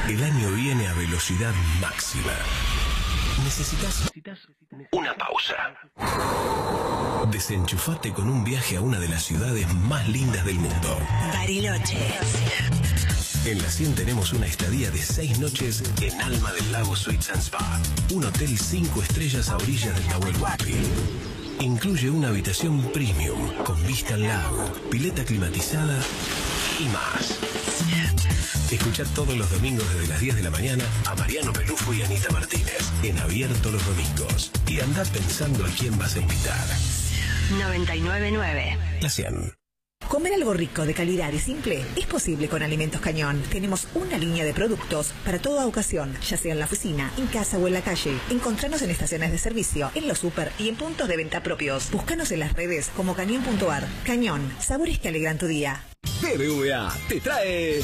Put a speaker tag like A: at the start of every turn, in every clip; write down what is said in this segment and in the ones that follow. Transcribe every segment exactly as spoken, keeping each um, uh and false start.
A: El año viene a velocidad máxima. Necesitas una pausa. Desenchufate con un viaje a una de las ciudades más lindas del mundo.
B: Bariloche.
A: En La cien tenemos una estadía de seis noches en Alma del Lago Suites and Spa. Un hotel cinco estrellas a orillas del Nahuel Huapi. Incluye una habitación premium con vista al lago, pileta climatizada y más. Escuchá todos los domingos desde las diez de la mañana a Mariano Pelufo y Anita Martínez en Abierto los Domingos. Y andá pensando a quién vas a invitar.
B: noventa y nueve punto nueve.
A: La cien.
C: Comer algo rico, de calidad y simple es posible con Alimentos Cañón. Tenemos una línea de productos para toda ocasión, ya sea en la oficina, en casa o en la calle. Encontranos en estaciones de servicio, en los super y en puntos de venta propios. Búscanos en las redes como cañón punto ar. Cañón, sabores que alegran tu día.
D: B B V A te trae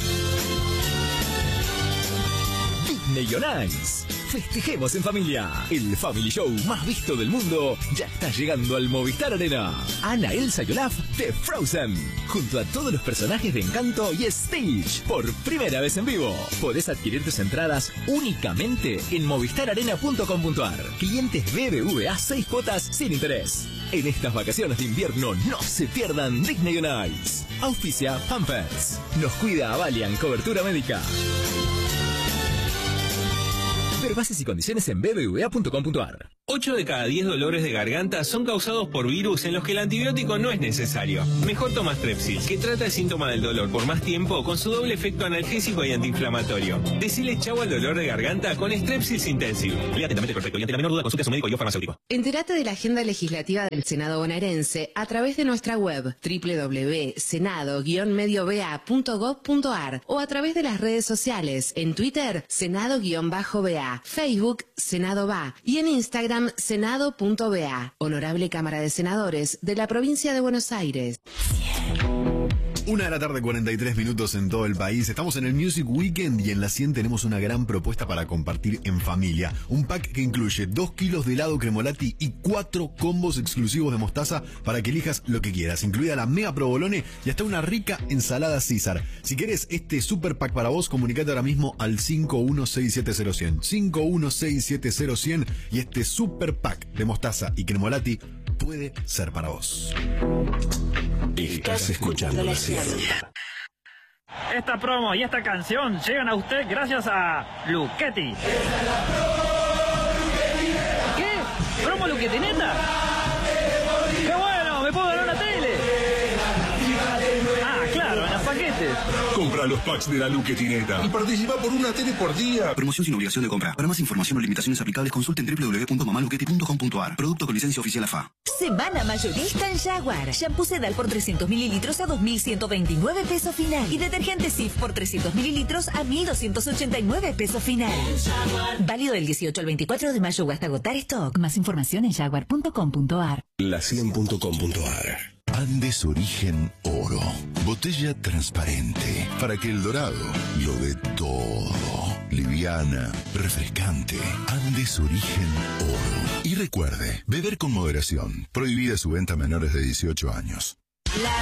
D: Disney on Ice. Festejemos en familia. El Family Show más visto del mundo ya está llegando al Movistar Arena. Ana, Elsa y Olaf de Frozen, junto a todos los personajes de Encanto y Stitch, por primera vez en vivo. Podés adquirir tus entradas únicamente en movistar arena punto com punto ar. Clientes B B V A, seis cuotas sin interés. En estas vacaciones de invierno no se pierdan Disney on Ice. Auspicia Pampers. Nos cuida Avalian, cobertura médica. Ver bases y condiciones en b b v a punto com punto ar.
E: ocho de cada diez dolores de garganta son causados por virus en los que el antibiótico no es necesario. Mejor toma Strepsil, que trata el síntoma del dolor por más tiempo con su doble efecto analgésico y antiinflamatorio. Decile chau al dolor de garganta con Strepsils Intensive. Lea atentamente perfecto y ante la menor duda consulte a su médico y o farmacéutico.
F: Entérate de la agenda legislativa del Senado bonaerense a través de nuestra web doble u doble u doble u punto senado guion medio b a punto gob punto ar o a través de las redes sociales, en Twitter, Senado-B A, Facebook, Senado B A y en Instagram, senado punto b a. Honorable Cámara de Senadores de la Provincia de Buenos Aires.
G: Una de la tarde, cuarenta y tres minutos en todo el país. Estamos en el Music Weekend y en La cien tenemos una gran propuesta para compartir en familia. Un pack que incluye dos kilos de helado Cremolati y cuatro combos exclusivos de mostaza para que elijas lo que quieras, incluida la mega provolone y hasta una rica ensalada César. Si querés este super pack para vos, comunicate ahora mismo al cinco uno seis siete cero cien. cinco uno seis siete cero cien y este super pack de mostaza y Cremolati puede ser para vos.
A: Estás escuchando La cien.
H: Esta promo y esta canción llegan a usted gracias a Luchetti. ¿Qué? ¿Promo Luchetti neta? ¡Qué bueno! ¡Me puedo ganar una tele! Ah, claro, en los paquetes.
I: Compra los packs de la Luchetineta y participa por una tele por día.
J: Promoción sin obligación de compra. Para más información o limitaciones aplicables, consulten doble u doble u doble u punto mamaluchetti punto com punto ar. Producto con licencia oficial A F A.
K: Semana mayorista en Jaguar. Shampoo Sedal por trescientos mililitros a dos mil ciento veintinueve pesos final. Y detergente Cif por trescientos mililitros a mil doscientos ochenta y nueve pesos final. Válido del dieciocho al veinticuatro de mayo o hasta agotar stock. Más información en jaguar punto com punto ar.
A: la cien punto com punto ar.
L: Andes Origen Oro. Botella transparente para que el dorado lo dé todo. Liviana, refrescante. Andes Origen Oro. Y recuerde, beber con moderación. Prohibida su venta a menores de dieciocho años.